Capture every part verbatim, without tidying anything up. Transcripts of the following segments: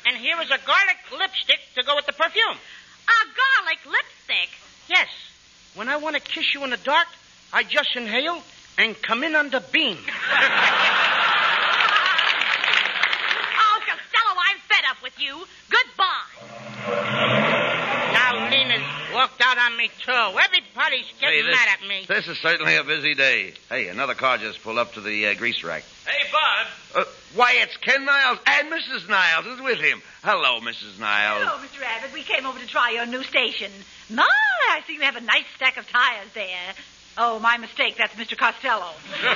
And here is a garlic lipstick to go with the perfume. A garlic lipstick? Yes. When I want to kiss you in the dark, I just inhale and come in on the beam. Oh, Costello, I'm fed up with you. Goodbye. Now Lena's walked out on me, too. Everybody's getting Hey, this, mad at me. This is certainly a busy day. Hey, another car just pulled up to the uh, grease rack. Hey, Bud. Uh, why, it's Ken Niles, and Missus Niles is with him. Hello, Missus Niles. Hello, Mister Abbott. We came over to try your new station. My, I see you have a nice stack of tires there. Oh, my mistake. That's Mister Costello.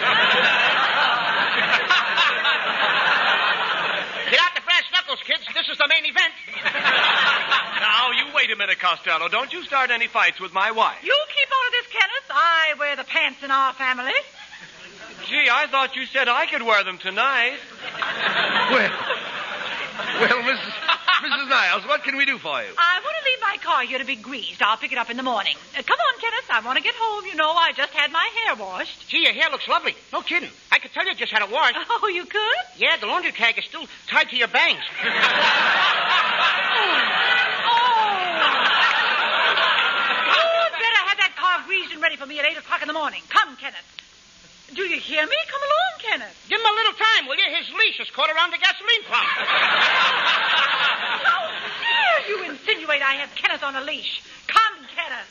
Get out the brass knuckles, kids. This is the main event. Now, you wait a minute, Costello. Don't you start any fights with my wife. You keep out of this, Kenneth. I wear the pants in our family. Gee, I thought you said I could wear them tonight. Well, well, Missus Missus Niles, what can we do for you? I want to leave my car here to be greased. I'll pick it up in the morning. Uh, come on, Kenneth. I want to get home. You know, I just had my hair washed. Gee, your hair looks lovely. No kidding. I could tell you just had it washed. Oh, you could? Yeah, the laundry tag is still tied to your bangs. Greased and ready for me at eight o'clock in the morning. Come, Kenneth. Do you hear me? Come along, Kenneth. Give him a little time, will you? His leash is caught around the gasoline pump. How dare you insinuate I have Kenneth on a leash? Come, Kenneth.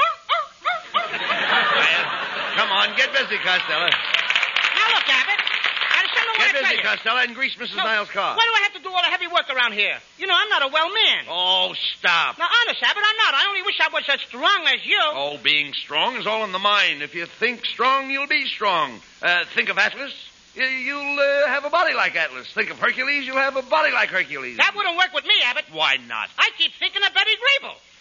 Well, come on, get busy, Costello. Now look, Abbott. I just don't know what Get to busy, tell you. Costello, and grease Missus No, Niles' car. Why do I have to do all the heavy work around here? You know, I'm not a well man. Oh, stop. Now, honest, Abbott, I'm not. I only wish I was as strong as you. Oh, being strong is all in the mind. If you think strong, you'll be strong. Uh, think of Atlas. You, you'll uh, have a body like Atlas. Think of Hercules, you'll have a body like Hercules. That wouldn't work with me, Abbott. Why not? I keep thinking of Betty Grable.